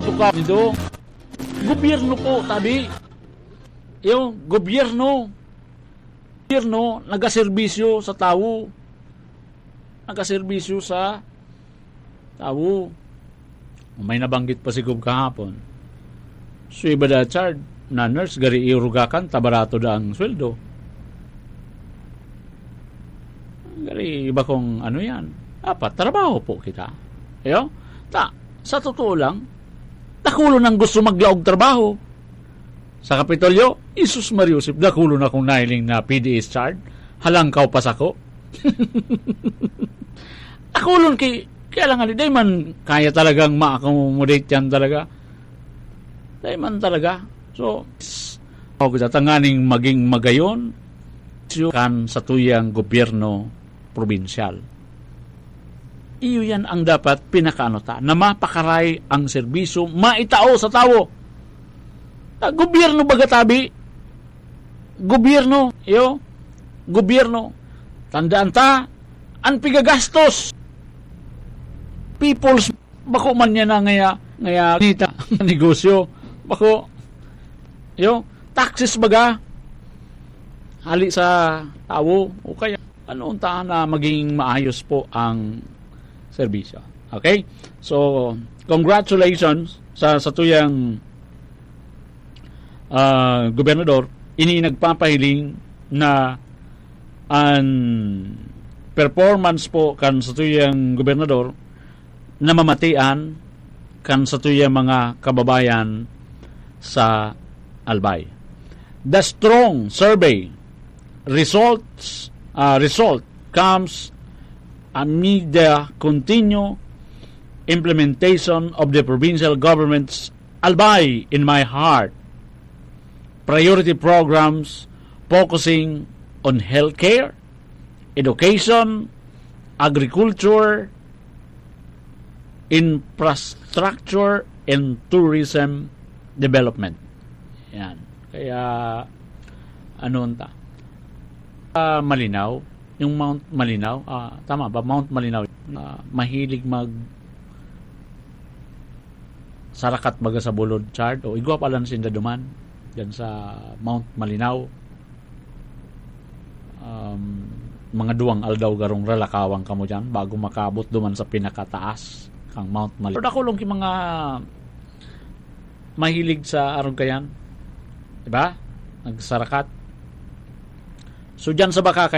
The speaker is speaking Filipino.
Tukaw nito. Gobyerno po, tabi. Yung gobyerno nagaserbisyo sa tao. Nagaserbisyo sa tao. May nabanggit pa si Gub kahapon. So iba da chard na nurse gari irugakan tabarato da ang sweldo. Gari iba kong ano yan. Dapat trabaho po kita. Yo? Sa totoo lang, dakulo nang gusto maglaog trabaho. Sa Kapitolyo, Isus Mariusip, dakulo na kong nailing na PDS chard. Halangkaw pa sako. Dakulon kaya lang day man kaya talagang ma-accommodate yan talaga. Day man talaga. So, tanganing maging magayon kan sa tuyang gobyerno probinsyal. Iyo yan ang dapat pinakaanota na mapakaray ang serbisyo maitao sa tao. Gobyerno bagatabi. Gobyerno. Tandaan ta, ang pigagastos. People's, bako man niya na ngaya nita negosyo. Bako, taxes baga. Hali sa tao. O kaya, untahan na maging maayos po ang serbisyo. Okay? So, congratulations sa tuyang gobernador. Ini nagpapahiling na ang performance po kan sa tuyang gobernador na mamatian kan sa tuyang mga kababayan sa Albay. The strong survey result comes amid the continued implementation of the provincial government's Albay in My Heart priority programs focusing on healthcare, education, agriculture, infrastructure, and tourism development. Yan. Kaya, Malinaw, yung Mount Malinaw, tama ba? Mount Malinaw, mahilig sarakat baga sa bulod chart, o igwa pala na sindaduman, dyan sa Mount Malinaw. Mga duwang aldaw garong ralakawang kamo dyan bago makabot duman sa pinakataas kang Mount Malinaw. Pero dakulong ki mga mahilig sa arong kayan, diba? Nagsarakat. So dyan sa baka